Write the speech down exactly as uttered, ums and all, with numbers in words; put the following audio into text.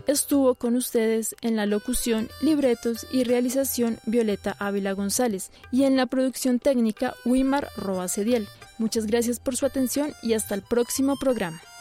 Estuvo con ustedes en la locución, libretos y realización Violeta Ávila González y en la producción técnica Wimar Roa Cediel. Muchas gracias por su atención y hasta el próximo programa.